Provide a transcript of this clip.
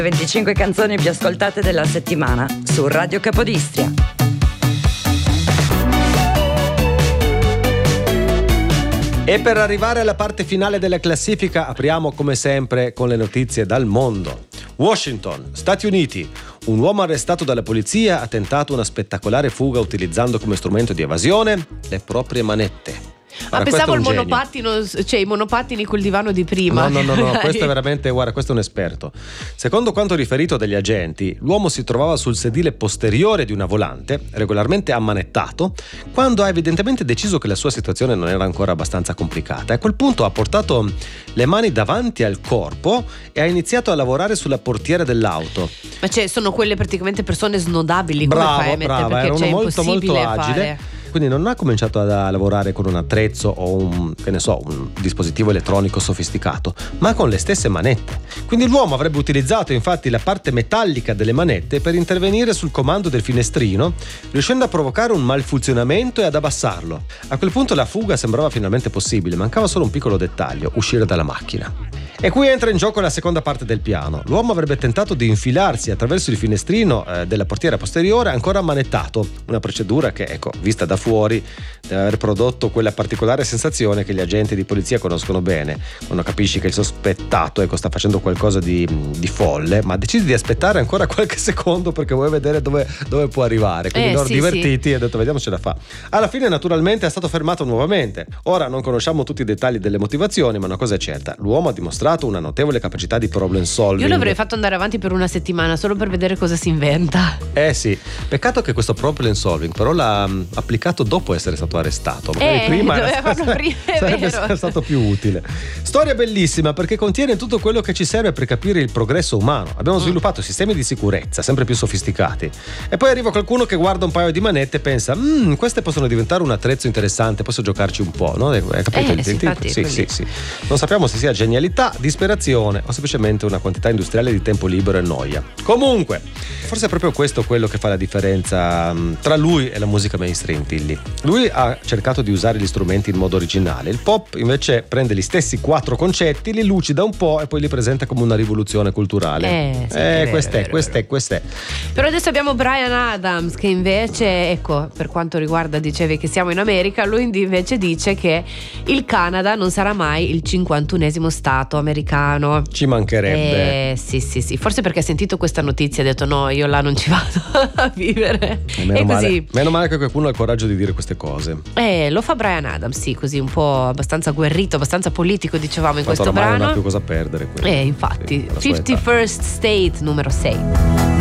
25 canzoni più ascoltate della settimana su Radio Capodistria. E per arrivare alla parte finale della classifica apriamo come sempre con le notizie dal mondo. Washington, Stati Uniti. Un uomo arrestato dalla polizia ha tentato una spettacolare fuga utilizzando come strumento di evasione le proprie manette. Guarda, pensavo il monopattino, cioè i monopattini col divano di prima. No, questo è veramente, guarda, questo è un esperto. Secondo quanto riferito dagli agenti, l'uomo si trovava sul sedile posteriore di una volante, regolarmente ammanettato, quando ha evidentemente deciso che la sua situazione non era ancora abbastanza complicata. A quel punto ha portato le mani davanti al corpo e ha iniziato a lavorare sulla portiera dell'auto. Ma sono quelle praticamente persone snodabili, come fai a mettere? Perché erano molto impossibile agile. fare. Quindi non ha cominciato a lavorare con un attrezzo o un dispositivo elettronico sofisticato, ma con le stesse manette. Quindi l'uomo avrebbe utilizzato infatti la parte metallica delle manette per intervenire sul comando del finestrino, riuscendo a provocare un malfunzionamento e ad abbassarlo. A quel punto la fuga sembrava finalmente possibile, mancava solo un piccolo dettaglio: uscire dalla macchina. E qui entra in gioco la seconda parte del piano. L'uomo avrebbe tentato di infilarsi attraverso il finestrino della portiera posteriore ancora ammanettato, una procedura che, vista da fuori, deve aver prodotto quella particolare sensazione che gli agenti di polizia conoscono bene, quando capisci che il sospettato sta facendo qualcosa di folle, ma decidi di aspettare ancora qualche secondo perché vuoi vedere dove può arrivare. Quindi loro divertiti e ha detto vediamo se la fa. Alla fine naturalmente è stato fermato nuovamente. Ora non conosciamo tutti i dettagli delle motivazioni, ma una cosa è certa: l'uomo ha dimostrato una notevole capacità di problem solving. Io l'avrei fatto andare avanti per una settimana solo per vedere cosa si inventa. Sì, peccato che questo problem solving però l'ha applicato dopo essere stato arrestato. Magari prima sarebbe stato più utile. Storia bellissima perché contiene tutto quello che ci serve per capire il progresso umano. Abbiamo sviluppato sistemi di sicurezza sempre più sofisticati e poi arriva qualcuno che guarda un paio di manette e pensa queste possono diventare un attrezzo interessante, posso giocarci un po', no? Hai capito il tipo? Sì. Non sappiamo se sia genialità, disperazione o semplicemente una quantità industriale di tempo libero e noia. Comunque, forse è proprio questo quello che fa la differenza tra lui e la musica mainstream, Tilly. Lui ha cercato di usare gli strumenti in modo originale. Il pop invece prende gli stessi 4 concetti, li lucida un po' e poi li presenta come una rivoluzione culturale. Questa è. Però adesso abbiamo Bryan Adams che invece, per quanto riguarda, dicevi che siamo in America, lui invece dice che il Canada non sarà mai il 51esimo stato americano. Ci mancherebbe. Sì, forse perché ha sentito questa notizia e ha detto no, io là non ci vado a vivere. Meno male che qualcuno ha il coraggio di dire queste cose. Lo fa Bryan Adams, sì, così un po' abbastanza agguerrito, abbastanza politico, dicevamo in questo brano. Non ha più cosa perdere. Infatti, 51st State numero 6.